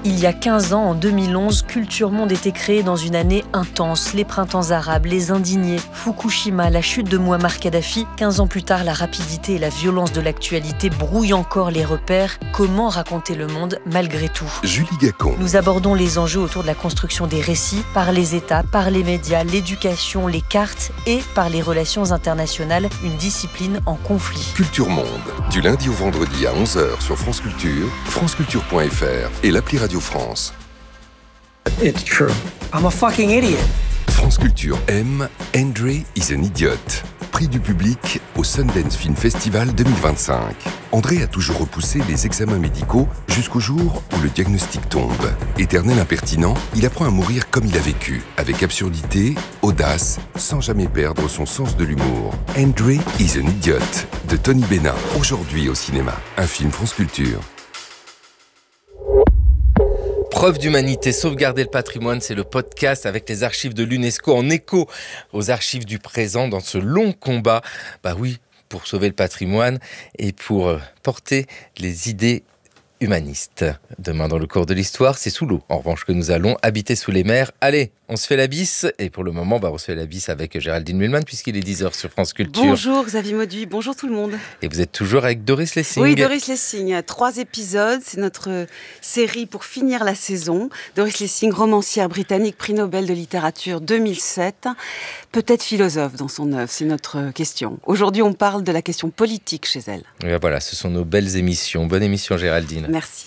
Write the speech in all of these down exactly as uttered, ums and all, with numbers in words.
Il y a quinze ans, en deux mille onze, Culture Monde était créée dans une année intense. Les printemps arabes, les indignés, Fukushima, la chute de Mouammar Kadhafi. quinze ans plus tard, la rapidité et la violence de l'actualité brouillent encore les repères. Comment raconter le monde malgré tout ? Julie Gacon. Nous abordons les enjeux autour de la construction des récits, par les États, par les médias, l'éducation, les cartes et par les relations internationales, une discipline en conflit. Culture Monde, du lundi au vendredi à onze heures sur France Culture, franceculture point f r et l'appli Radio France. It's true. I'm a fucking idiot. France Culture aime Andre is an Idiot. Prix du public au Sundance Film Festival deux mille vingt-cinq. André a toujours repoussé les examens médicaux jusqu'au jour où le diagnostic tombe. Éternel impertinent, il apprend à mourir comme il a vécu, avec absurdité, audace, sans jamais perdre son sens de l'humour. Andre is an Idiot, de Tony Bénin, aujourd'hui au cinéma. Un film France Culture. Preuve d'humanité, sauvegarder le patrimoine, c'est le podcast avec les archives de l'UNESCO en écho aux archives du présent dans ce long combat. Bah oui, pour sauver le patrimoine et pour porter les idées humanistes. Demain dans le cours de l'histoire, c'est sous l'eau. En revanche que nous allons habiter sous les mers. Allez, on se fait la bise. Et pour le moment, bah, on se fait la bise avec Géraldine Mühlmann puisqu'il est dix heures sur France Culture. Bonjour Xavier Mauduit, bonjour tout le monde. Et vous êtes toujours avec Doris Lessing. Oui, Doris Lessing. Trois épisodes, c'est notre série pour finir la saison. Doris Lessing, romancière britannique, prix Nobel de littérature deux mille sept. Peut-être philosophe dans son œuvre, c'est notre question. Aujourd'hui, on parle de la question politique chez elle. Et voilà, ce sont nos belles émissions. Bonne émission Géraldine. Merci.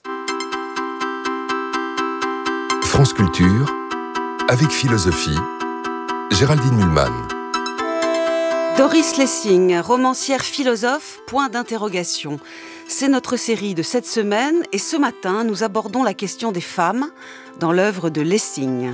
France Culture, avec philosophie, Géraldine Mühlmann. Doris Lessing, romancière philosophe, point d'interrogation. C'est notre série de cette semaine et ce matin, nous abordons la question des femmes dans l'œuvre de Lessing.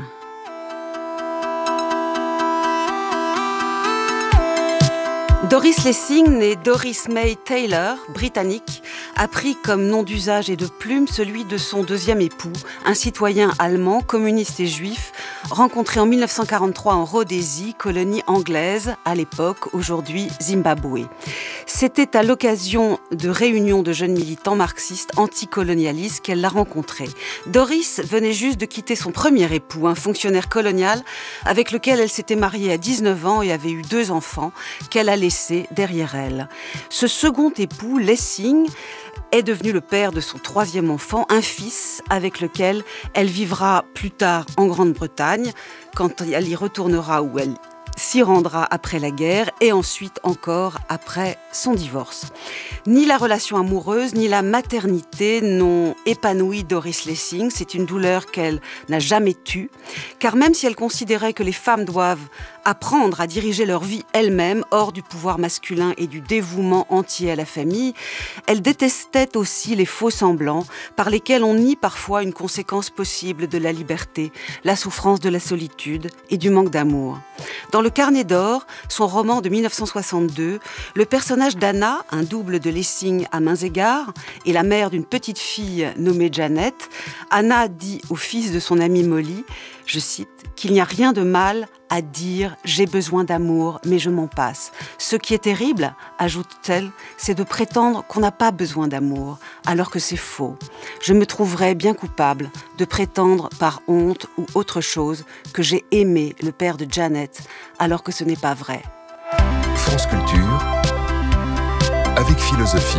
Doris Lessing, née Doris May Taylor, britannique, a pris comme nom d'usage et de plume celui de son deuxième époux, un citoyen allemand, communiste et juif, rencontré en mille neuf cent quarante-trois en Rhodésie, colonie anglaise, à l'époque, aujourd'hui Zimbabwe. C'était à l'occasion de réunions de jeunes militants marxistes anticolonialistes qu'elle l'a rencontré. Doris venait juste de quitter son premier époux, un fonctionnaire colonial, avec lequel elle s'était mariée à dix-neuf ans et avait eu deux enfants qu'elle a laissés derrière elle. Ce second époux, Lessing, est devenu le père de son troisième enfant, un fils avec lequel elle vivra plus tard en Grande-Bretagne, quand elle y retournera où elle s'y rendra après la guerre et ensuite encore après son divorce. Ni la relation amoureuse, ni la maternité n'ont épanoui Doris Lessing. C'est une douleur qu'elle n'a jamais tue, car même si elle considérait que les femmes doivent apprendre à diriger leur vie elles-mêmes, hors du pouvoir masculin et du dévouement entier à la famille, elle détestait aussi les faux-semblants par lesquels on nie parfois une conséquence possible de la liberté, la souffrance de la solitude et du manque d'amour. Dans Le Carnet d'or, son roman de mille neuf cent soixante-deux, le personnage d'Anna, un double de Lessing à mains égards, et la mère d'une petite fille nommée Janet, Anna dit au fils de son amie Molly, je cite, qu'il n'y a rien de mal à dire « j'ai besoin d'amour, mais je m'en passe ». Ce qui est terrible, ajoute-t-elle, c'est de prétendre qu'on n'a pas besoin d'amour, alors que c'est faux. Je me trouverais bien coupable de prétendre par honte ou autre chose que j'ai aimé le père de Janet, alors que ce n'est pas vrai. France Culture, avec philosophie,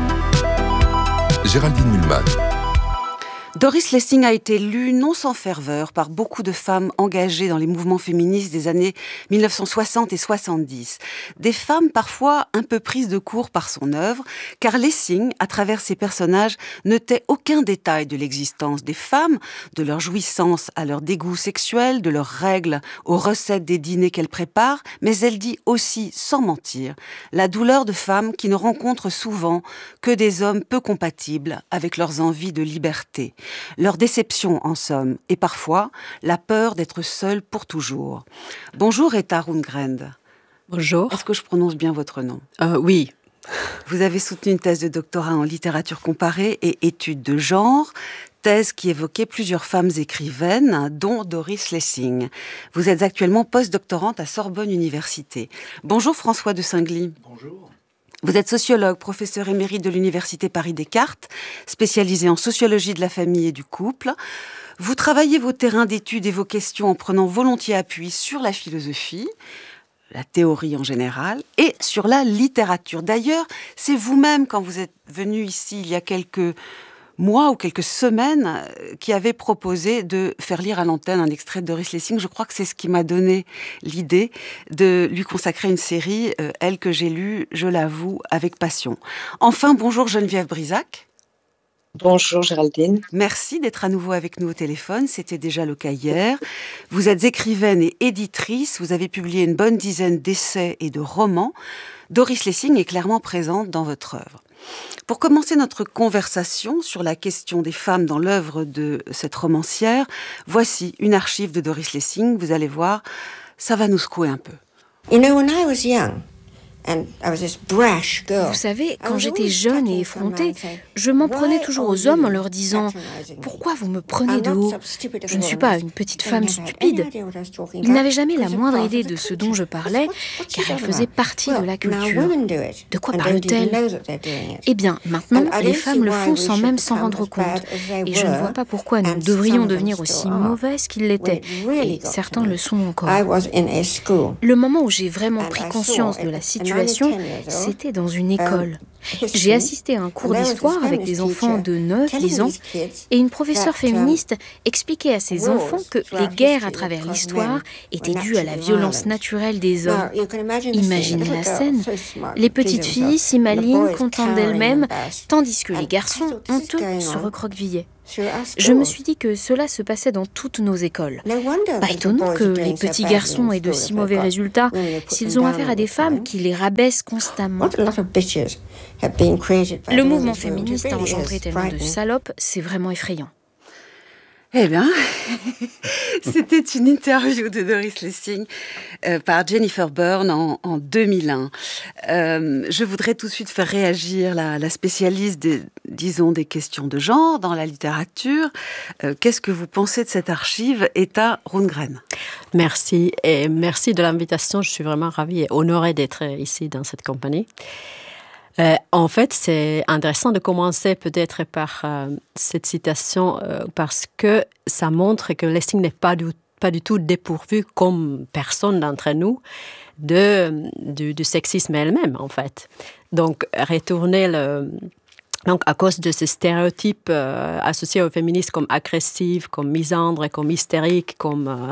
Géraldine Mühlmann. Doris Lessing a été lue non sans ferveur par beaucoup de femmes engagées dans les mouvements féministes des années mille neuf cent soixante et soixante-dix. Des femmes parfois un peu prises de court par son œuvre, car Lessing, à travers ses personnages, ne tait aucun détail de l'existence des femmes, de leur jouissance à leur dégoût sexuel, de leurs règles aux recettes des dîners qu'elle prépare, mais elle dit aussi, sans mentir, la douleur de femmes qui ne rencontrent souvent que des hommes peu compatibles avec leurs envies de liberté. Leur déception, en somme, et parfois la peur d'être seule pour toujours. Bonjour Etta Rundgren. Bonjour. Est-ce que je prononce bien votre nom ? euh, Oui. Vous avez soutenu une thèse de doctorat en littérature comparée et études de genre, thèse qui évoquait plusieurs femmes écrivaines, dont Doris Lessing. Vous êtes actuellement post-doctorante à Sorbonne Université. Bonjour François de Singly. Bonjour. Vous êtes sociologue, professeur émérite de l'Université Paris-Descartes, spécialisé en sociologie de la famille et du couple. Vous travaillez vos terrains d'études et vos questions en prenant volontiers appui sur la philosophie, la théorie en général, et sur la littérature. D'ailleurs, c'est vous-même, quand vous êtes venu ici il y a quelques mois ou quelques semaines, qui avez proposé de faire lire à l'antenne un extrait de Doris Lessing. Je crois que c'est ce qui m'a donné l'idée de lui consacrer une série, euh, elle que j'ai lue, je l'avoue, avec passion. Enfin, bonjour Geneviève Brisac. Bonjour Géraldine. Merci d'être à nouveau avec nous au téléphone, c'était déjà le cas hier. Vous êtes écrivaine et éditrice, vous avez publié une bonne dizaine d'essais et de romans. Doris Lessing est clairement présente dans votre œuvre. Pour commencer notre conversation sur la question des femmes dans l'œuvre de cette romancière, voici une archive de Doris Lessing. Vous allez voir, ça va nous secouer un peu. You know, when I was young, Vous savez, quand j'étais jeune et effrontée, je m'en prenais toujours aux hommes en leur disant « Pourquoi vous me prenez de haut ? Je ne suis pas une petite femme stupide. » Ils n'avaient jamais la moindre idée de ce dont je parlais, car elle faisait partie de la culture. De quoi parle-t-elle ? Eh bien, maintenant, les femmes le font sans même s'en rendre compte. Et je ne vois pas pourquoi nous devrions devenir aussi mauvaises qu'ils l'étaient. Et certains le sont encore. Le moment où j'ai vraiment pris conscience de la situation, c'était dans une école. J'ai assisté à un cours d'histoire avec des enfants de neuf à dix ans et une professeure féministe expliquait à ces enfants que les guerres à travers l'histoire étaient dues à la violence naturelle des hommes. Imaginez la scène. Les petites filles, si malignes, contentes d'elles-mêmes, tandis que les garçons, honteux, se recroquevillaient. Je me suis dit que cela se passait dans toutes nos écoles. Pas étonnant que les petits garçons aient de si mauvais résultats s'ils ont affaire à des femmes qui les rabaissent constamment. Le mouvement féministe a engendré tellement de salopes, c'est vraiment effrayant. Eh bien, c'était une interview de Doris Lessing euh, par Jennifer Byrne en, en deux mille un. Euh, je voudrais tout de suite faire réagir la, la spécialiste, des, disons, des questions de genre dans la littérature. Euh, qu'est-ce que vous pensez de cette archive, Etta Rundgren ? Merci, et merci de l'invitation. Je suis vraiment ravie et honorée d'être ici dans cette compagnie. Euh, en fait, c'est intéressant de commencer peut-être par euh, cette citation euh, parce que ça montre que Lessing n'est pas du, pas du tout dépourvu, comme personne d'entre nous, de, du, du sexisme elle-même, en fait. Donc, retourner le... Donc, à cause de ces stéréotypes euh, associés aux féministes comme agressives, comme misandres, comme hystériques, comme... Euh,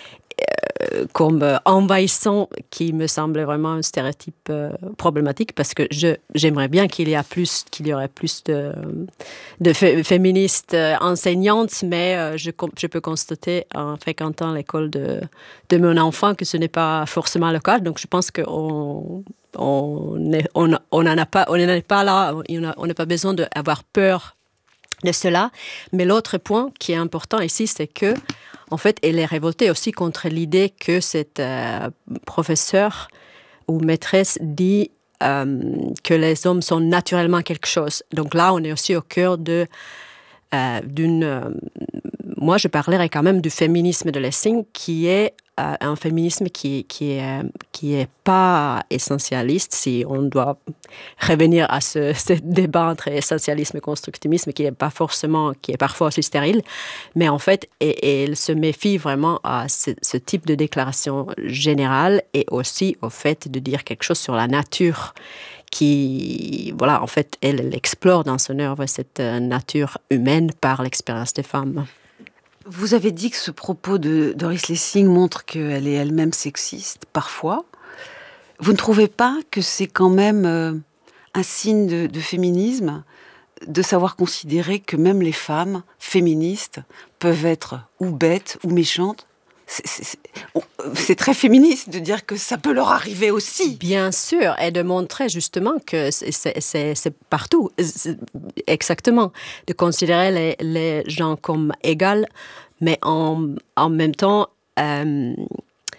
comme euh, envahissant, qui me semble vraiment un stéréotype euh, problématique, parce que je, j'aimerais bien qu'il y a plus, qu'il y aurait plus de, de fé- féministes euh, enseignantes, mais euh, je, je peux constater en fréquentant l'école de, de mon enfant que ce n'est pas forcément le cas. Donc je pense qu'on on est, on, on n'en a pas, on n'en est pas là, on n'a pas besoin d'avoir peur de cela. Mais l'autre point qui est important ici, c'est que en fait, elle est révoltée aussi contre l'idée que cette euh, professeure ou maîtresse dit euh, que les hommes sont naturellement quelque chose. Donc là, on est aussi au cœur de, euh, d'une... Euh, moi, je parlerais quand même du féminisme de Lessing, qui est euh, un féminisme qui, qui est, qui est pas essentialiste, si on doit revenir à ce, ce débat entre essentialisme et constructivisme, qui est pas forcément, qui est parfois aussi stérile, mais en fait, et, et elle se méfie vraiment à ce, ce type de déclaration générale et aussi au fait de dire quelque chose sur la nature qui, voilà, en fait, elle, elle explore dans son œuvre cette nature humaine par l'expérience des femmes. Vous avez dit que ce propos de Doris Lessing montre qu'elle est elle-même sexiste, parfois. Vous ne trouvez pas que c'est quand même euh, un signe de, de féminisme, de savoir considérer que même les femmes féministes peuvent être ou bêtes ou méchantes ? C'est, c'est, c'est très féministe de dire que ça peut leur arriver aussi. Bien sûr, et de montrer justement que c'est, c'est, c'est, c'est partout, c'est exactement, de considérer les, les gens comme égales, mais en, en même temps, euh,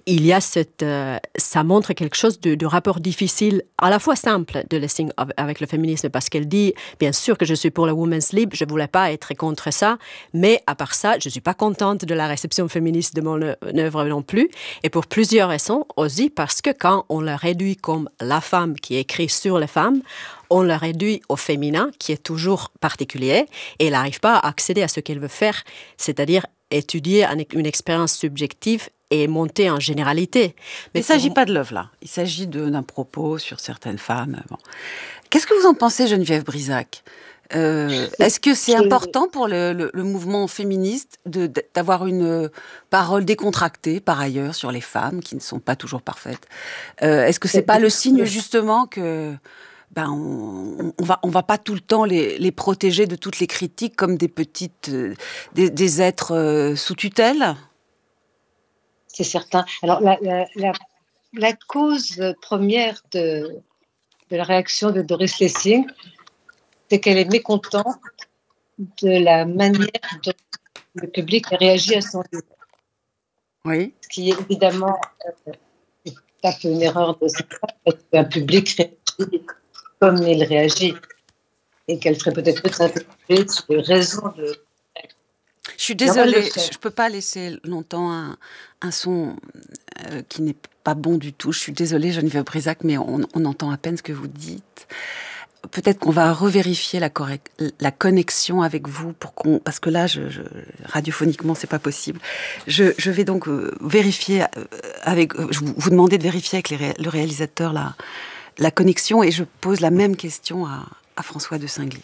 il y a cette, euh, ça montre quelque chose de, de rapport difficile, à la fois simple de Lessing avec le féminisme, parce qu'elle dit, bien sûr que je suis pour le women's lib, je voulais pas être contre ça, mais à part ça, je suis pas contente de la réception féministe de mon œuvre non plus, et pour plusieurs raisons aussi, parce que quand on la réduit comme la femme qui écrit sur les femmes, on la réduit au féminin, qui est toujours particulier, et elle n'arrive pas à accéder à ce qu'elle veut faire, c'est-à-dire étudier une expérience subjective et monter en généralité. Mais il ne s'agit pas de l'œuvre, là. Il s'agit de, d'un propos sur certaines femmes. Bon. Qu'est-ce que vous en pensez, Geneviève Brisac ? euh, Est-ce que c'est important pour le, le, le mouvement féministe de, d'avoir une parole décontractée, par ailleurs, sur les femmes, qui ne sont pas toujours parfaites ? euh, Est-ce que ce n'est pas le signe, justement, que... Ben on, on va on va pas tout le temps les, les protéger de toutes les critiques comme des petites euh, des, des êtres euh, sous tutelle. C'est certain. Alors la, la, la, la cause première de, de la réaction de Doris Lessing, c'est qu'elle est mécontente de la manière dont le public a réagi à son livre. Oui. Ce qui est évidemment euh, tout à fait une erreur de sa part, parce qu'un public réagit comme il réagit, et qu'elle ferait peut-être plus s'interroger sur les raisons de... Je suis désolée, je ne peux pas laisser longtemps un, un son euh, qui n'est pas bon du tout. Je suis désolée, Geneviève Brisac, mais on, on entend à peine ce que vous dites. Peut-être qu'on va revérifier la, correct, la connexion avec vous, pour qu'on, parce que là, je, je, radiophoniquement, c'est pas possible. Je, je vais donc euh, vérifier avec... Euh, je vous, vous demander de vérifier avec les ré, le réalisateur la... la connexion, et je pose la même question à, à François de Singly.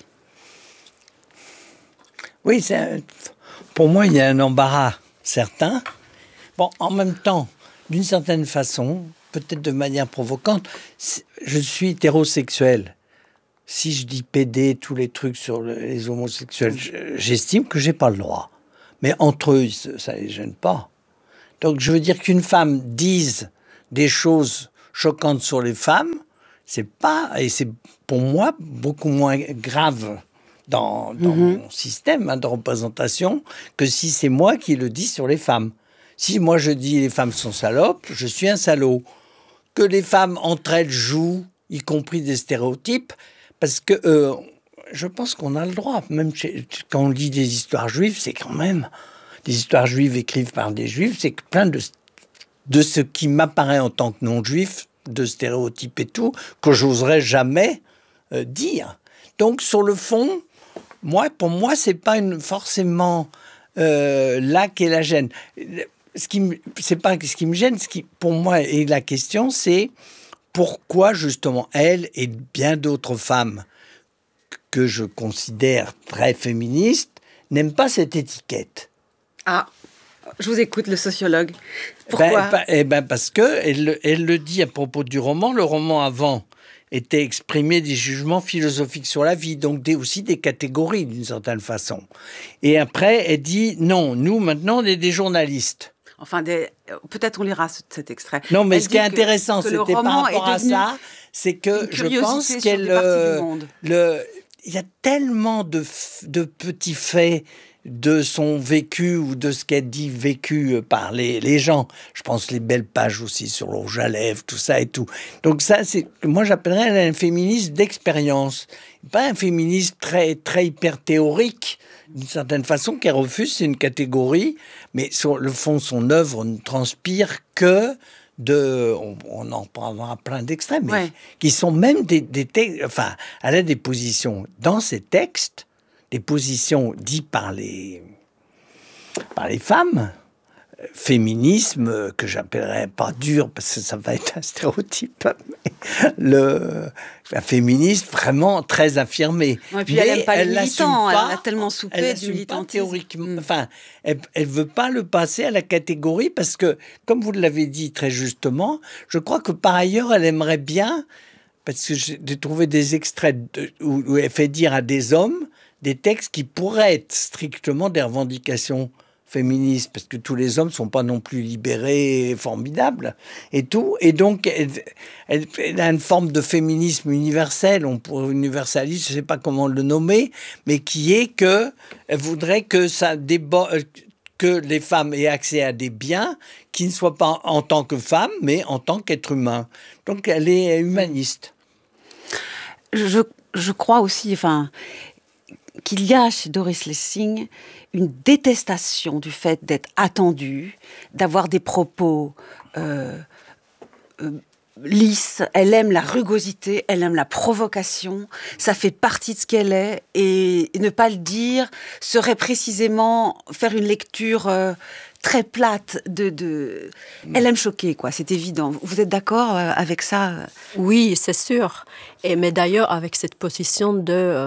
Oui, c'est un, pour moi, il y a un embarras certain. Bon, en même temps, d'une certaine façon, peut-être de manière provocante, je suis hétérosexuel. Si je dis pédé, tous les trucs sur les homosexuels, j'estime que j'ai pas le droit. Mais entre eux, ça les gêne pas. Donc, je veux dire qu'une femme dise des choses choquantes sur les femmes, c'est pas, et c'est pour moi beaucoup moins grave dans, dans mmh. mon système hein, de représentation que si c'est moi qui le dis sur les femmes. Si moi je dis les femmes sont salopes, je suis un salaud. Que les femmes entre elles jouent, y compris des stéréotypes, parce que euh, je pense qu'on a le droit, même chez, quand on lit des histoires juives, c'est quand même des histoires juives écrites par des juifs, c'est plein de, de ce qui m'apparaît en tant que non-juif, de stéréotypes et tout, que j'oserais jamais euh, dire. Donc, sur le fond, moi, pour moi, c'est pas une, forcément euh, là qu'est la gêne. Ce qui me, c'est pas ce qui me gêne, ce qui, pour moi, est la question, c'est pourquoi, justement, elle et bien d'autres femmes que je considère très féministes n'aiment pas cette étiquette. Ah, je vous écoute, le sociologue. Pourquoi ? ben, eh ben parce que elle, elle le dit à propos du roman. Le roman avant était exprimé des jugements philosophiques sur la vie, donc des, aussi des catégories d'une certaine façon. Et après, elle dit non, nous maintenant on est des journalistes. Enfin, des, peut-être on lira cet extrait. Non, mais elle ce qui est intéressant, que, que c'était par rapport à ça, c'est que je pense qu'elle, euh, le, il y a tellement de, de petits faits de son vécu ou de ce qu'elle dit vécu par les, les gens. Je pense les belles pages aussi sur le rouge à lèvres, tout ça et tout. Donc ça, c'est, moi j'appellerais un féministe d'expérience. Pas un féministe très, très hyper théorique, d'une certaine façon, qu'elle refuse, c'est une catégorie, mais sur le fond, son œuvre ne transpire que de... On, on en prendra plein d'extraits, mais ouais. qui sont même des, des textes... Enfin, elle a des positions dans ces textes, des positions dites par les, par les femmes, féminisme, que j'appellerais pas dur, parce que ça va être un stéréotype, mais le, un féminisme vraiment très affirmé. Et puis mais elle n'aime pas les militants, elle a tellement soupé du militantisme. Théoriquement, mm. Enfin, elle ne veut pas le passer à la catégorie, parce que, comme vous l'avez dit très justement, je crois que par ailleurs, elle aimerait bien, parce que j'ai trouvé des extraits de, où, où elle fait dire à des hommes des textes qui pourraient être strictement des revendications féministes, parce que tous les hommes ne sont pas non plus libérés et formidables, et tout. Et donc, elle, elle, elle a une forme de féminisme universel, on pourrait universaliste, je ne sais pas comment le nommer, mais qui est que elle voudrait que ça débo- que les femmes aient accès à des biens qui ne soient pas en tant que femmes, mais en tant qu'être humain. Donc elle est humaniste. Je, je crois aussi enfin, qu'il y a chez Doris Lessing une détestation du fait d'être attendue, d'avoir des propos euh, euh, lisses. Elle aime la rugosité, elle aime la provocation. Ça fait partie de ce qu'elle est. Et, et ne pas le dire serait précisément faire une lecture euh, très plate de, de... Elle aime choquer, quoi. C'est évident. Vous êtes d'accord euh, avec ça? Oui, c'est sûr. Et, mais d'ailleurs, avec cette position de... Euh...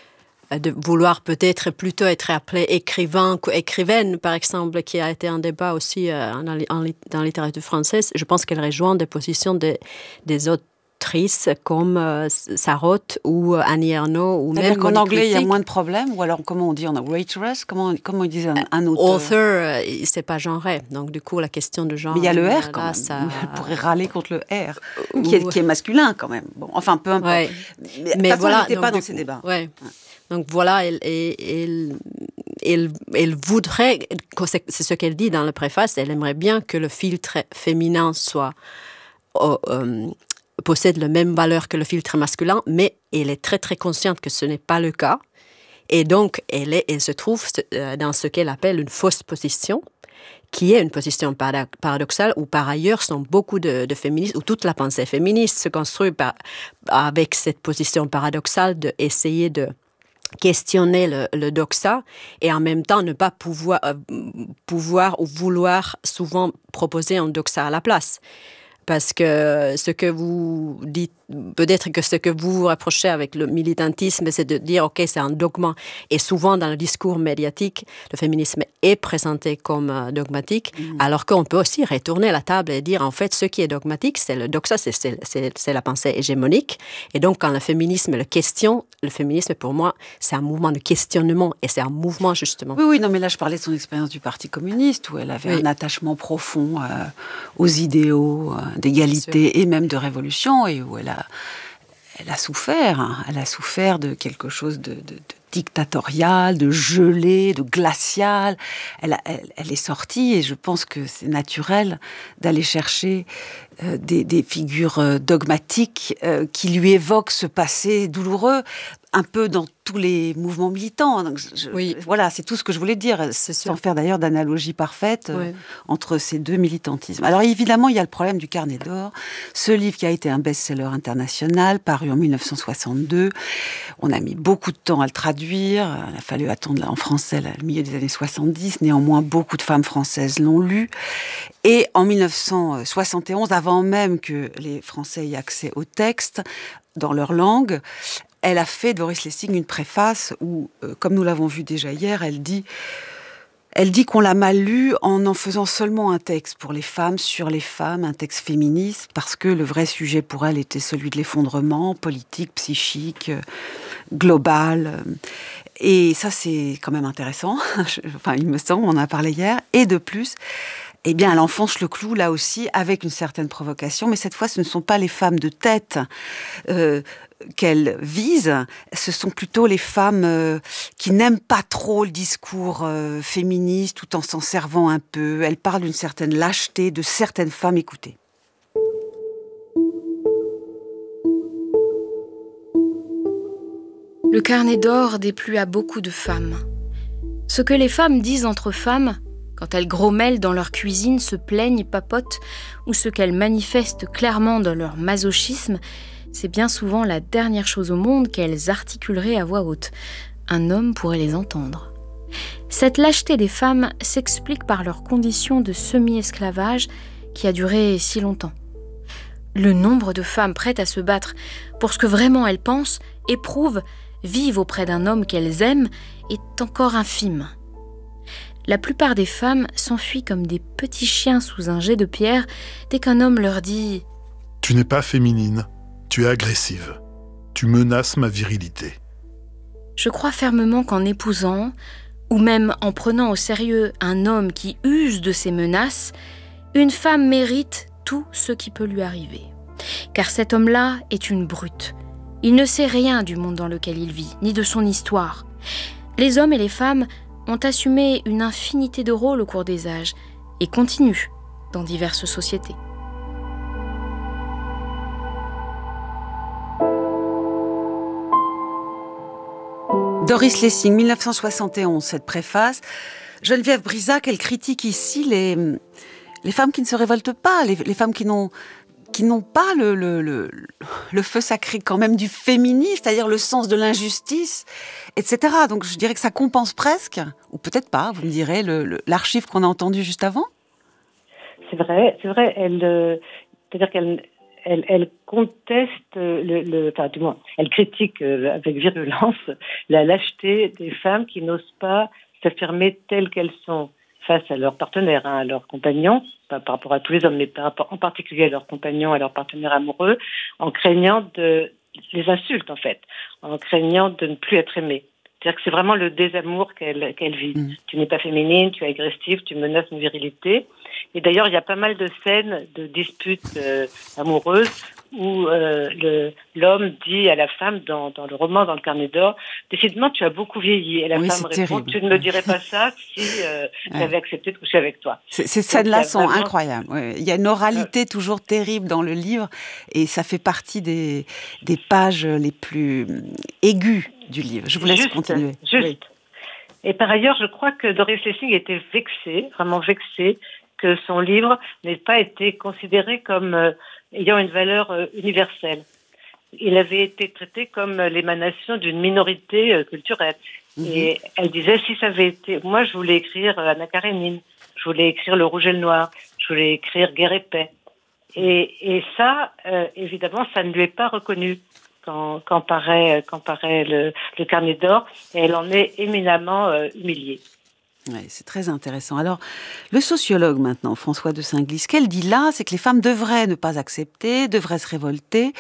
de vouloir peut-être plutôt être appelée écrivain qu'écrivaine, par exemple, qui a été un débat aussi euh, en, en, dans la littérature française. Je pense qu'elle rejoint des positions de, des autrices comme euh, Sarraute ou Annie Ernaux. Ou C'est-à-dire même qu'en anglais, il y a critique. moins de problèmes? Ou alors, comment on dit? On a waitress? Comment, comment ils disent un, un auteur? Author, euh, c'est pas genré. Donc, du coup, la question de genre... Mais il y a le R, quand là, même. Ça... Elle pourrait râler contre le R, ou... qui, est, qui est masculin, quand même. Bon, enfin, peu importe. Ouais. Mais, Mais façon, voilà, elle n'était pas donc, dans du ces coup, débats. Ouais. Ouais. Donc voilà, elle, elle, elle, elle voudrait, c'est ce qu'elle dit dans le préface, elle aimerait bien que le filtre féminin soit, euh, euh, possède la même valeur que le filtre masculin, mais elle est très très consciente que ce n'est pas le cas. Et donc, elle, est, elle se trouve dans ce qu'elle appelle une fausse position, qui est une position paradoxale, où par ailleurs sont beaucoup de, de féministes, où toute la pensée féministe se construit par, avec cette position paradoxale d'essayer de questionner le, le doxa et en même temps ne pas pouvoir, euh, pouvoir ou vouloir souvent proposer un doxa à la place. Parce que ce que vous dites, peut-être que ce que vous vous reprochez avec le militantisme, c'est de dire, OK, c'est un dogme. Et souvent, dans le discours médiatique, le féminisme est présenté comme dogmatique, mmh. alors qu'on peut aussi retourner la table et dire, en fait, ce qui est dogmatique, c'est le doxa, c'est, c'est, c'est, c'est la pensée hégémonique. Et donc, quand le féminisme le questionne, le féminisme, pour moi, c'est un mouvement de questionnement et c'est un mouvement, justement. Oui, oui, non, mais là, je parlais de son expérience du Parti communiste, où elle avait oui. un attachement profond euh, aux idéaux euh, d'égalité et même de révolution, et où elle a, elle a souffert. Hein. Elle a souffert de quelque chose de, de, de dictatorial, de gelé, de glacial. Elle, a, elle, elle est sortie, et je pense que c'est naturel d'aller chercher euh, des, des figures euh, dogmatiques euh, qui lui évoquent ce passé douloureux, un peu dans tous les mouvements militants. Donc je, oui. Voilà, c'est tout ce que je voulais dire, c'est sans faire d'ailleurs d'analogie parfaite euh, oui. entre ces deux militantismes. Alors évidemment, il y a le problème du Carnet d'or, ce livre qui a été un best-seller international, paru en dix-neuf cent soixante-deux. On a mis beaucoup de temps à le traduire, il a fallu attendre en français le milieu des années soixante-dix, néanmoins beaucoup de femmes françaises l'ont lu. Et en dix-neuf cent soixante et onze, avant même que les Français aient accès au texte, dans leur langue, elle a fait, Doris Lessing, une préface où, euh, comme nous l'avons vu déjà hier, elle dit, elle dit qu'on l'a mal lu en en faisant seulement un texte pour les femmes, sur les femmes, un texte féministe, parce que le vrai sujet pour elle était celui de l'effondrement politique, psychique, euh, global. Et ça, c'est quand même intéressant. Enfin, il me semble, on en a parlé hier. Et de plus, eh bien, elle enfonce le clou, là aussi, avec une certaine provocation. Mais cette fois, ce ne sont pas les femmes de tête euh, qu'elle vise, ce sont plutôt les femmes euh, qui n'aiment pas trop le discours euh, féministe, tout en s'en servant un peu. Elle parle d'une certaine lâcheté de certaines femmes. Écoutez. Le Carnet d'or déplut à beaucoup de femmes. Ce que les femmes disent entre femmes, quand elles grommellent dans leur cuisine, se plaignent, papotent, ou ce qu'elles manifestent clairement dans leur masochisme, c'est bien souvent la dernière chose au monde qu'elles articuleraient à voix haute. Un homme pourrait les entendre. Cette lâcheté des femmes s'explique par leur condition de semi-esclavage qui a duré si longtemps. Le nombre de femmes prêtes à se battre pour ce que vraiment elles pensent, éprouvent, vivent auprès d'un homme qu'elles aiment est encore infime. La plupart des femmes s'enfuient comme des petits chiens sous un jet de pierre dès qu'un homme leur dit « Tu n'es pas féminine. Tu es agressive. Tu menaces ma virilité. » Je crois fermement qu'en épousant, ou même en prenant au sérieux un homme qui use de ces menaces, une femme mérite tout ce qui peut lui arriver. Car cet homme-là est une brute. Il ne sait rien du monde dans lequel il vit, ni de son histoire. Les hommes et les femmes ont assumé une infinité de rôles au cours des âges et continuent dans diverses sociétés. Doris Lessing, dix-neuf cent soixante et onze, cette préface. Geneviève Brisac, elle critique ici les, les femmes qui ne se révoltent pas, les, les femmes qui n'ont, qui n'ont pas le, le, le, le feu sacré quand même du féminisme, c'est-à-dire le sens de l'injustice, et cetera. Donc je dirais que ça compense presque, ou peut-être pas, vous me direz, le, le, l'archive qu'on a entendue juste avant. C'est vrai, c'est vrai. Elle, euh, c'est-à-dire qu'elle elle, elle conteste, le, le, enfin du moins, elle critique euh, avec virulence la lâcheté des femmes qui n'osent pas s'affirmer telles qu'elles sont face à leurs partenaires, hein, à leurs compagnons, pas par rapport à tous les hommes, mais par rapport, en particulier à leurs compagnons, à leurs partenaires amoureux, en craignant de les insultes en fait, en craignant de ne plus être aimée. C'est-à-dire que c'est vraiment le désamour qu'elle, qu'elle vit. Mmh. Tu n'es pas féminine, tu es agressive, tu menaces ma virilité. Et d'ailleurs, il y a pas mal de scènes de disputes euh, amoureuses où euh, le, l'homme dit à la femme, dans, dans le roman, dans le Carnet d'or, « Décidément, tu as beaucoup vieilli. » Et la oui, femme répond, terrible. « Tu ne me dirais pas ça si euh, ouais. j'avais accepté de coucher avec toi. » Ces scènes-là sont vraiment... incroyables. Ouais. Il y a une oralité euh... toujours terrible dans le livre et ça fait partie des, des pages les plus aiguës du livre. Je vous laisse juste, continuer. Juste. Oui. Et par ailleurs, je crois que Doris Lessing était vexée, vraiment vexée, que son livre n'ait pas été considéré comme euh, ayant une valeur euh, universelle. Il avait été traité comme l'émanation d'une minorité euh, culturelle. Mmh. Et elle disait, si ça avait été... Moi, je voulais écrire Anna Karénine, je voulais écrire Le Rouge et le Noir, je voulais écrire Guerre et Paix. Et, et ça, euh, évidemment, ça ne lui est pas reconnu quand, quand paraît, quand paraît le, le Carnet d'or, et elle en est éminemment euh, humiliée. Ouais, c'est très intéressant. Alors, le sociologue maintenant, François de Singly, ce qu'elle dit là, c'est que les femmes devraient ne pas accepter, devraient se révolter.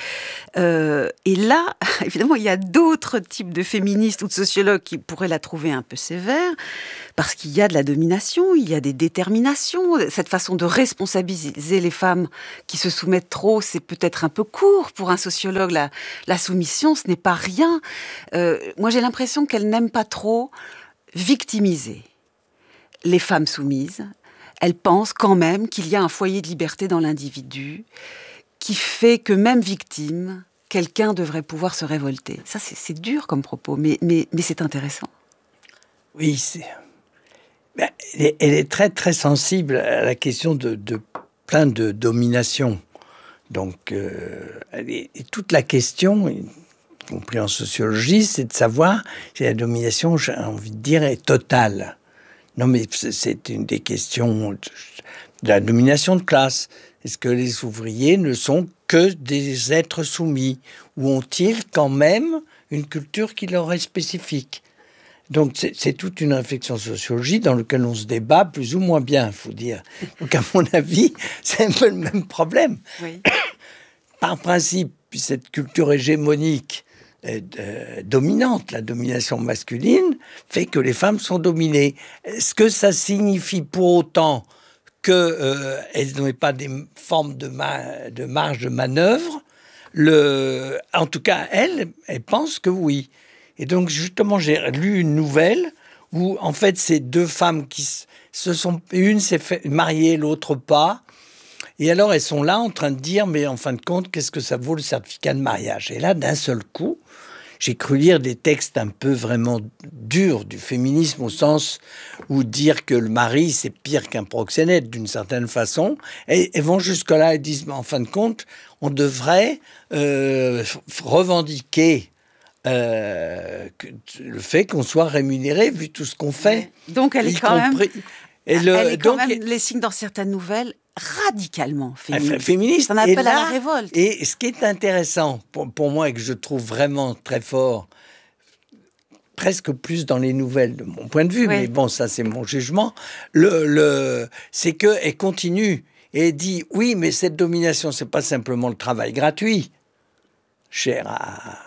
Euh, et là, évidemment, il y a d'autres types de féministes ou de sociologues qui pourraient la trouver un peu sévère, parce qu'il y a de la domination, il y a des déterminations. Cette façon de responsabiliser les femmes qui se soumettent trop, c'est peut-être un peu court pour un sociologue. La, la soumission, ce n'est pas rien. Euh, moi, j'ai l'impression qu'elle n'aime pas trop victimiser les femmes soumises. Elle pense quand même qu'il y a un foyer de liberté dans l'individu qui fait que même victime, quelqu'un devrait pouvoir se révolter. Ça, c'est, c'est dur comme propos, mais, mais, mais c'est intéressant. Oui, c'est... Ben, elle, est, elle est très, très sensible à la question de, de plein de domination. Donc, euh, elle est, et toute la question, y compris en sociologie, c'est de savoir si la domination, j'ai envie de dire, est totale. Non, mais c'est une des questions de la domination de classe. Est-ce que les ouvriers ne sont que des êtres soumis? Ou ont-ils quand même une culture qui leur est spécifique? Donc, c'est, c'est toute une réflexion sociologique dans laquelle on se débat plus ou moins bien, il faut dire. Donc, à mon avis, c'est un peu le même problème. Oui. Par principe, cette culture hégémonique Euh, dominante, la domination masculine, fait que les femmes sont dominées. Est-ce que ça signifie pour autant qu'elles euh, n'ont pas des formes de, ma- de marge de manœuvre? Le... En tout cas, elle, elle pense que oui. Et donc, justement, j'ai lu une nouvelle où, en fait, c'est deux femmes qui se sont... Une s'est fait mariée, l'autre pas. Et alors, elles sont là en train de dire, mais en fin de compte, qu'est-ce que ça vaut le certificat de mariage? Et là, d'un seul coup, j'ai cru lire des textes un peu vraiment durs du féminisme, au sens où dire que le mari, c'est pire qu'un proxénète, d'une certaine façon. Et elles vont jusque-là et disent, mais en fin de compte, on devrait euh, revendiquer euh, que, le fait qu'on soit rémunéré, vu tout ce qu'on fait. Donc, elle est quand compris, même... Et le, elle est quand donc, même, les signes dans certaines nouvelles, radicalement féministe. féministe. On appelle à la révolte. Et ce qui est intéressant pour, pour moi et que je trouve vraiment très fort, presque plus dans les nouvelles de mon point de vue, oui. Mais bon, ça c'est mon jugement, le, le, c'est qu'elle continue et dit, oui, mais cette domination, c'est pas simplement le travail gratuit, cher à...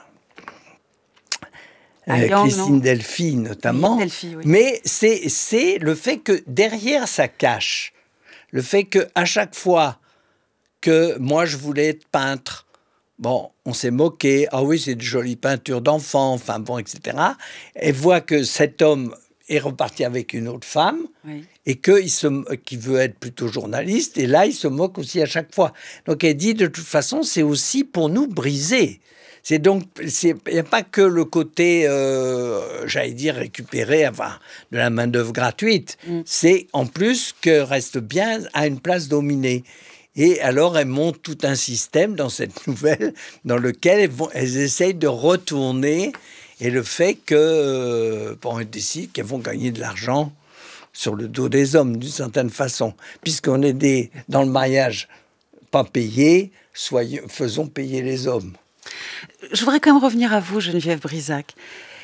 Euh, Young, Christine non. Delphi notamment, oui, Delphi, oui. Mais c'est, c'est le fait que derrière ça cache le fait qu'à chaque fois que moi je voulais être peintre, bon, on s'est moqué, ah oui, c'est de jolies peintures d'enfants, enfin bon, et cetera. Et voit que cet homme, est reparti avec une autre femme, oui. et qu'il se, qui veut être plutôt journaliste, et là, il se moque aussi à chaque fois. Donc, elle dit, de toute façon, c'est aussi pour nous briser. C'est donc, il n'y a pas que le côté, euh, j'allais dire, récupéré, enfin, de la main-d'œuvre gratuite. Mm. C'est en plus que reste bien à une place dominée. Et alors, elles montent tout un système dans cette nouvelle, dans lequel elles, vont, elles essayent de retourner, et le fait que, euh, bon, elles décident qu'elles vont gagner de l'argent sur le dos des hommes, d'une certaine façon. Puisqu'on est des, dans le mariage pas payé, soyons, faisons payer les hommes. Je voudrais quand même revenir à vous, Geneviève Brisac.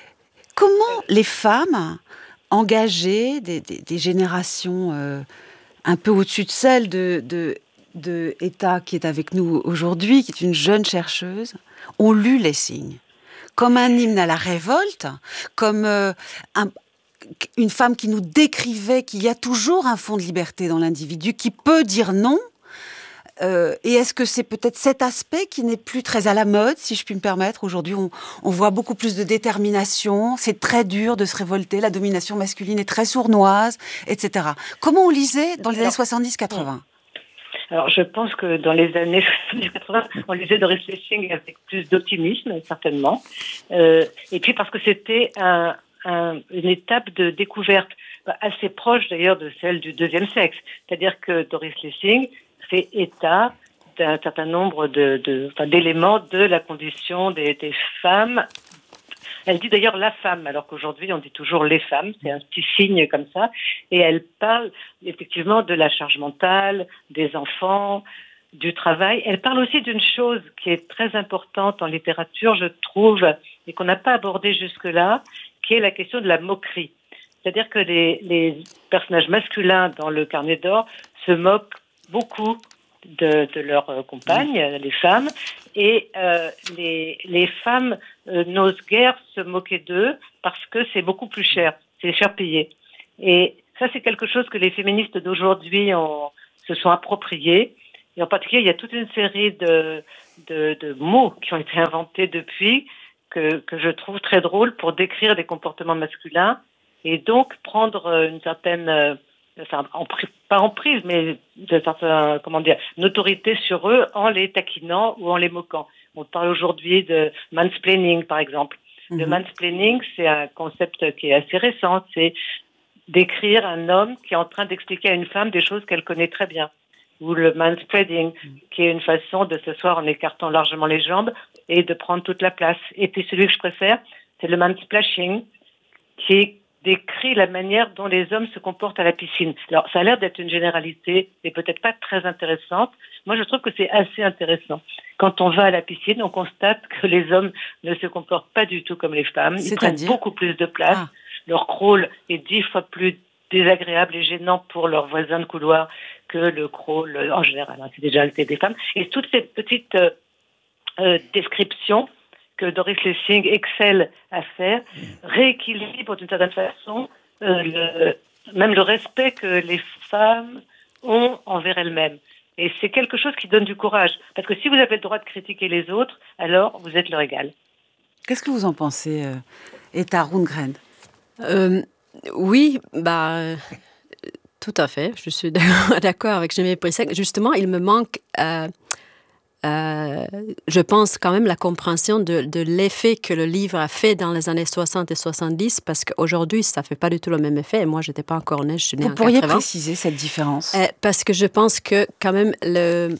Comment les femmes engagées, des, des, des générations euh, un peu au-dessus de celles de, de, de Etta, qui est avec nous aujourd'hui, qui est une jeune chercheuse, ont lu Lessing comme un hymne à la révolte, comme euh, un, une femme qui nous décrivait qu'il y a toujours un fond de liberté dans l'individu, qui peut dire non. Euh, et est-ce que c'est peut-être cet aspect qui n'est plus très à la mode, si je puis me permettre? Aujourd'hui, on, on voit beaucoup plus de détermination, c'est très dur de se révolter, la domination masculine est très sournoise, et cetera. Comment on lisait dans les années soixante-dix quatre-vingts? Alors, je pense que dans les années soixante-dix quatre-vingts, on lisait Doris Lessing avec plus d'optimisme, certainement. Euh, et puis parce que c'était un, un, une étape de découverte assez proche, d'ailleurs, de celle du deuxième sexe. C'est-à-dire que Doris Lessing fait état d'un certain nombre de, de, enfin, d'éléments de la condition des, des femmes. Elle dit d'ailleurs la femme, alors qu'aujourd'hui on dit toujours les femmes, c'est un petit signe comme ça, et elle parle effectivement de la charge mentale, des enfants, du travail. Elle parle aussi d'une chose qui est très importante en littérature, je trouve, et qu'on n'a pas abordée jusque-là, qui est la question de la moquerie. C'est-à-dire que les, les personnages masculins dans le Carnet d'or se moquent beaucoup de, de leurs euh, compagnes, mmh. les femmes, et euh, les, les femmes euh, n'osent guère se moquer d'eux parce que c'est beaucoup plus cher, c'est cher payé. Et ça, c'est quelque chose que les féministes d'aujourd'hui ont, se sont appropriés. Et en particulier, il y a toute une série de, de, de mots qui ont été inventés depuis que, que je trouve très drôles pour décrire des comportements masculins et donc prendre une certaine... Euh, Enfin, en, pas en prise, mais de certains, comment dire, une autorité sur eux en les taquinant ou en les moquant. On parle aujourd'hui de mansplaining, par exemple. Mm-hmm. Le mansplaining, c'est un concept qui est assez récent. C'est décrire un homme qui est en train d'expliquer à une femme des choses qu'elle connaît très bien. Ou le manspreading, mm-hmm. qui est une façon de s'asseoir en écartant largement les jambes et de prendre toute la place. Et puis celui que je préfère, c'est le mansplashing, qui est décrit la manière dont les hommes se comportent à la piscine. Alors, ça a l'air d'être une généralité et peut-être pas très intéressante. Moi, je trouve que c'est assez intéressant. Quand on va à la piscine, on constate que les hommes ne se comportent pas du tout comme les femmes. Ils prennent beaucoup plus de place. Ah. Leur crawl est dix fois plus désagréable et gênant pour leurs voisins de couloir que le crawl en général. Hein. C'est déjà le cas des femmes. Et toutes ces petites euh, euh, descriptions que Doris Lessing excelle à faire, rééquilibre d'une certaine façon euh, le, même le respect que les femmes ont envers elles-mêmes. Et c'est quelque chose qui donne du courage. Parce que si vous avez le droit de critiquer les autres, alors vous êtes leur égal. Qu'est-ce que vous en pensez, euh, Etta Rundgren? euh, Oui, bah, euh, tout à fait. Je suis d'accord avec Geneviève Brisac. Justement, il me manque... Euh, Euh, je pense quand même la compréhension de, de l'effet que le livre a fait dans les années soixante et soixante-dix, parce qu'aujourd'hui, ça ne fait pas du tout le même effet. Et moi, je n'étais pas encore née, je suis née en quatre-vingts. Vous pourriez préciser cette différence? euh, Parce que je pense que quand même, le,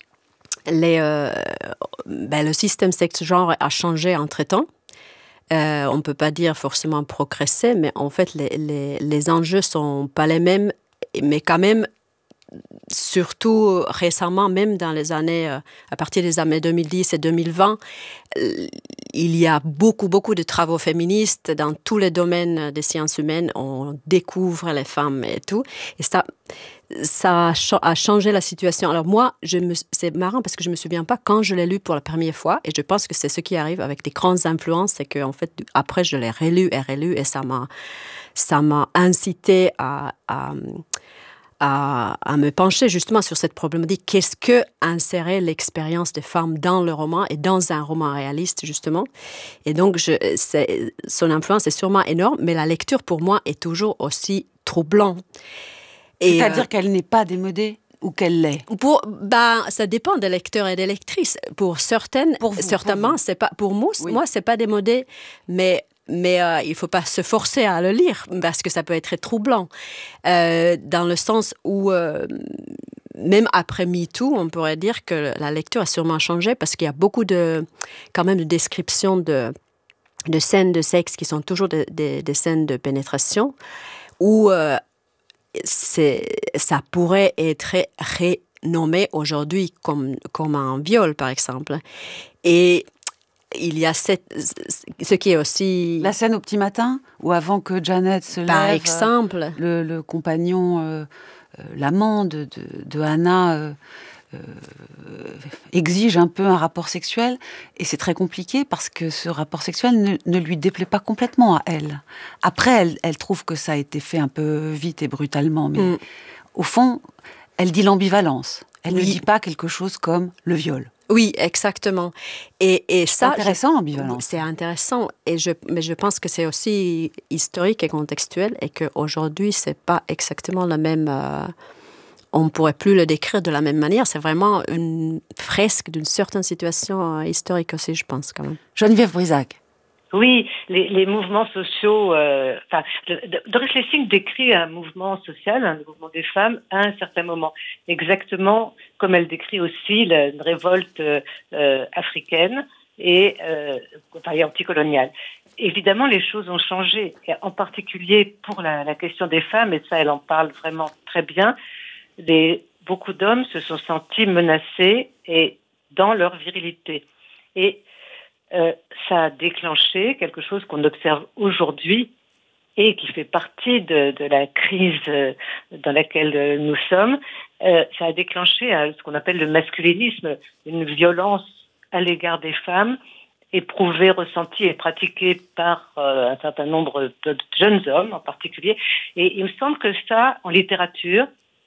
les, euh, ben, le système sexe-genre a changé entre-temps. Euh, on ne peut pas dire forcément progresser, mais en fait, les, les, les enjeux ne sont pas les mêmes, mais quand même, surtout récemment, même dans les années, euh, à partir des années deux mille dix et deux mille vingt, euh, il y a beaucoup, beaucoup de travaux féministes dans tous les domaines des sciences humaines. On découvre les femmes et tout. Et ça, ça a changé la situation. Alors moi, je me, c'est marrant parce que je ne me souviens pas quand je l'ai lu pour la première fois. Et je pense que c'est ce qui arrive avec des grandes influences. C'est qu'en fait, après, je l'ai relu et relu et ça m'a, ça m'a incité à... à à, à me pencher justement sur cette problématique. Qu'est-ce que insérer l'expérience des femmes dans le roman et dans un roman réaliste, justement. Et donc, je, c'est, son influence est sûrement énorme, mais la lecture, pour moi, est toujours aussi troublante. Et C'est-à-dire euh, qu'elle n'est pas démodée ou qu'elle l'est? Pour, ben, ça dépend des lecteurs et des lectrices. Pour certaines, pour vous, certainement, pour vous. c'est pas, pour moi, oui. moi, c'est pas démodé, mais... Mais euh, il ne faut pas se forcer à le lire parce que ça peut être très troublant. Euh, dans le sens où, euh, même après MeToo, on pourrait dire que la lecture a sûrement changé parce qu'il y a beaucoup de, quand même de descriptions de, de scènes de sexe qui sont toujours des de, de scènes de pénétration où euh, c'est, ça pourrait être renommé aujourd'hui comme, comme un viol, par exemple. Et il y a cette, ce qui est aussi... La scène au petit matin, ou avant que Janet se lève... Par exemple. Le, le compagnon, euh, euh, l'amant de, de, de Hannah euh, euh, exige un peu un rapport sexuel. Et c'est très compliqué parce que ce rapport sexuel ne, ne lui déplaît pas complètement à elle. Après, elle, elle trouve que ça a été fait un peu vite et brutalement. Mais mm. au fond, elle dit l'ambivalence. Elle oui. ne dit pas quelque chose comme le viol. Oui, exactement. Et, et ça, c'est intéressant, l'ambivalence. C'est intéressant, et je, mais je pense que c'est aussi historique et contextuel, et qu'aujourd'hui, c'est pas exactement la même... Euh, on ne pourrait plus le décrire de la même manière. C'est vraiment une fresque d'une certaine situation euh, historique aussi, je pense, quand même. Geneviève Brisac. Oui, les, les mouvements sociaux... Euh, enfin, Doris Lessing décrit un mouvement social, un mouvement des femmes, à un certain moment. Exactement comme elle décrit aussi la, une révolte euh, africaine et, euh, enfin, et anticoloniale. Évidemment, les choses ont changé, et en particulier pour la, la question des femmes, et ça, elle en parle vraiment très bien. Les, beaucoup d'hommes se sont sentis menacés et dans leur virilité. Et Euh, ça a déclenché quelque chose qu'on observe aujourd'hui et qui fait partie de, de la crise euh, dans laquelle euh, nous sommes. Euh, ça a déclenché euh, ce qu'on appelle le masculinisme, une violence à l'égard des femmes, éprouvée, ressentie et pratiquée par euh, un certain nombre de, de jeunes hommes en particulier. Et il me semble que ça, en littérature,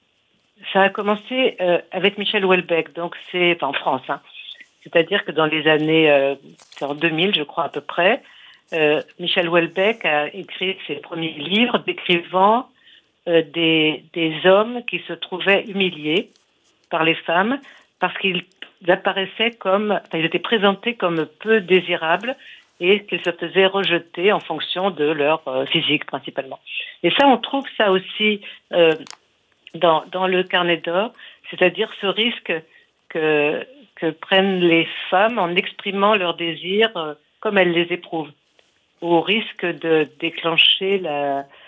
ça a commencé euh, avec Michel Houellebecq, donc c'est enfin, en France, hein. C'est-à-dire que dans les années, euh, c'est en deux mille, je crois à peu près, euh, Michel Houellebecq a écrit ses premiers livres décrivant euh, des, des hommes qui se trouvaient humiliés par les femmes parce qu'ils apparaissaient comme, enfin, ils étaient présentés comme peu désirables et qu'ils se faisaient rejeter en fonction de leur euh, physique principalement. Et ça, on trouve ça aussi euh, dans, dans le Carnet d'or, c'est-à-dire ce risque que que prennent les femmes en exprimant leurs désirs euh, comme elles les éprouvent, au risque de déclencher la,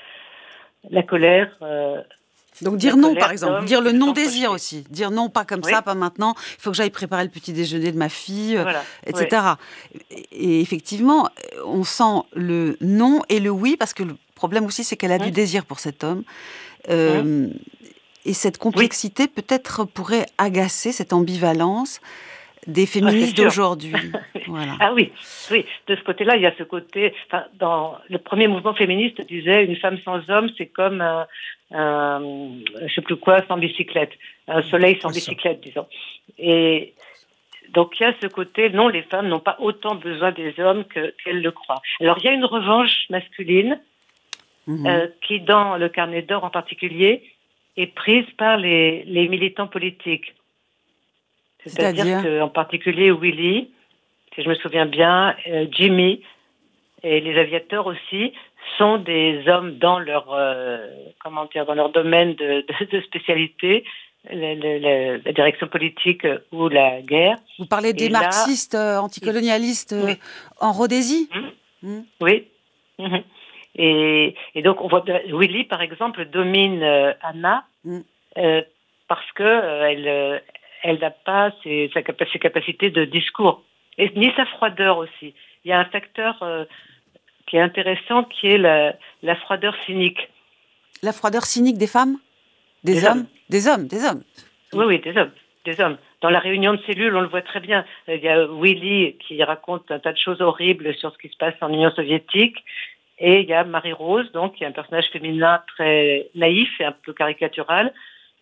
la colère. Euh, Donc dire non, par exemple, dire le non-désir aussi, dire non, pas comme oui. ça, pas maintenant, il faut que j'aille préparer le petit déjeuner de ma fille, voilà. et cetera. Oui. Et effectivement, on sent le non et le oui, parce que le problème aussi, c'est qu'elle a mmh. du désir pour cet homme. Euh, mmh. Et cette complexité, oui. peut-être, pourrait agacer cette ambivalence des féministes ah, d'aujourd'hui. Voilà. Ah oui, oui, de ce côté-là, il y a ce côté... Enfin, dans le premier mouvement féministe disait « Une femme sans homme, c'est comme un, un je ne sais plus quoi, sans bicyclette. Un soleil sans bicyclette, disons. » Et donc, il y a ce côté, non, les femmes n'ont pas autant besoin des hommes que, qu'elles le croient. Alors, il y a une revanche masculine mmh. euh, qui, dans le Carnet d'or en particulier, est prise par les, les militants politiques. C'est-à-dire, C'est-à-dire qu'en particulier Willy, si je me souviens bien, euh, Jimmy et les aviateurs aussi sont des hommes dans leur, euh, comment dire, dans leur domaine de, de, de spécialité, la, la, la direction politique ou la guerre. Vous parlez des et marxistes là, euh, anticolonialistes euh, oui. en Rhodésie mmh. Mmh. Oui. Mmh. Et, et donc, on voit Willy, par exemple, domine euh, Hannah mmh. euh, parce que euh, elle, euh, elle n'a pas ses, sa, ses capacités de discours, et ni sa froideur aussi. Il y a un facteur euh, qui est intéressant, qui est la, la froideur cynique. La froideur cynique des femmes ? Des, des hommes, hommes Des hommes, des hommes. Oui, oui, des hommes, des hommes. Dans la réunion de cellules, on le voit très bien. Il y a Willy qui raconte un tas de choses horribles sur ce qui se passe en Union soviétique. Et il y a Marie-Rose, donc, qui est un personnage féminin très naïf et un peu caricatural,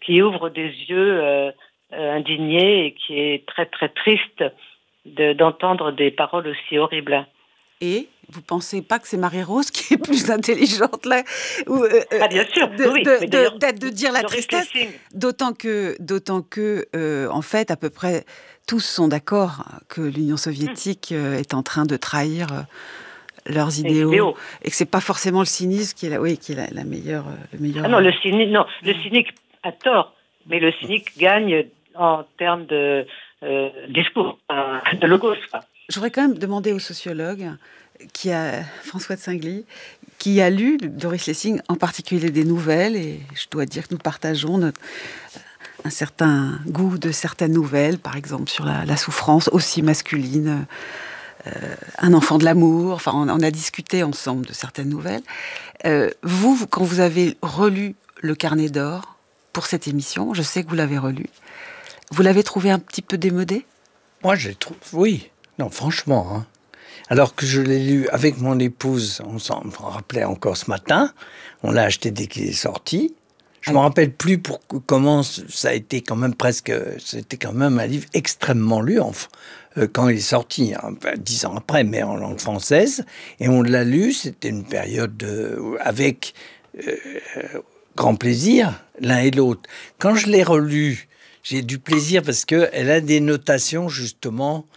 qui ouvre des yeux euh, euh, indignés et qui est très très triste de, d'entendre des paroles aussi horribles. Et vous pensez pas que c'est Marie-Rose qui est plus intelligente là ou, euh, Ah bien sûr, de, oui. de, Mais de, d'être de dire la Doris tristesse. Lessing. D'autant que, d'autant que, euh, en fait, à peu près tous sont d'accord que l'Union soviétique euh, est en train de trahir euh, leurs idéaux, idéaux et que c'est pas forcément le cynisme qui est la, oui, qui est la, la meilleure, euh, le meilleur. Ah non, le cynique, non, le cynique a tort, mais le cynique gagne en termes de euh, discours, euh, de logos. Je voudrais quand même demander au sociologue, qui a, François de Singly, qui a lu Doris Lessing, en particulier des nouvelles, et je dois dire que nous partageons notre, un certain goût de certaines nouvelles, par exemple sur la, la souffrance aussi masculine, euh, Un enfant de l'amour, enfin on, on a discuté ensemble de certaines nouvelles. Euh, vous, vous, quand vous avez relu Le Carnet d'or pour cette émission, je sais que vous l'avez relu, vous l'avez trouvé un petit peu démodé ? Moi, je trouve, oui. Non, franchement, hein. Alors que je l'ai lu avec mon épouse, on s'en rappelait encore ce matin, on l'a acheté dès qu'il est sorti. Je ne me rappelle plus pour, comment ça a été quand même presque... C'était quand même un livre extrêmement lu enfin, euh, quand il est sorti, hein, dix ans après, mais en langue française. Et on l'a lu, c'était une période de, avec euh, grand plaisir, l'un et l'autre. Quand je l'ai relu, j'ai du plaisir parce qu'elle a des notations, justement...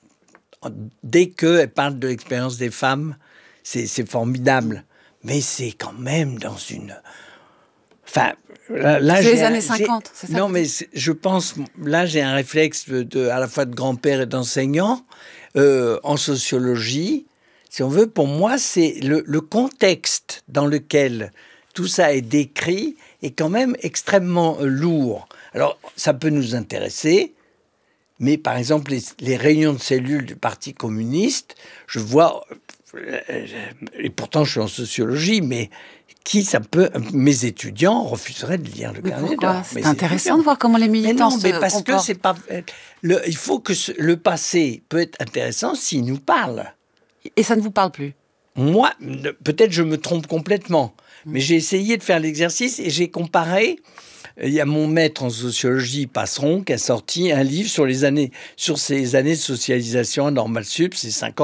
Dès qu'elle parle de l'expérience des femmes, c'est, c'est formidable. Mais c'est quand même dans une... Enfin, là, là c'est j'ai les un, années cinquante, c'est ça? Non, mais c'est, je pense... Là, j'ai un réflexe de, de, à la fois de grand-père et d'enseignant. Euh, en sociologie, si on veut, pour moi, c'est le, le contexte dans lequel tout ça est décrit est quand même extrêmement euh, lourd. Alors, ça peut nous intéresser... Mais par exemple, les, les réunions de cellules du Parti communiste, je vois, et pourtant je suis en sociologie, mais qui ça peut... Mes étudiants refuseraient de lire le mais Carnet pourquoi d'or. C'est intéressant de voir comment les militants mais non, se mais parce comportent. que c'est pas... Le, il faut que ce, le passé peut être intéressant s'il nous parle. Et ça ne vous parle plus ? Moi, peut-être je me trompe complètement, mmh. mais j'ai essayé de faire l'exercice et j'ai comparé... Il y a mon maître en sociologie, Passeron, qui a sorti un livre sur les années, sur ces années de socialisation à Normal Sup, c'est cinquante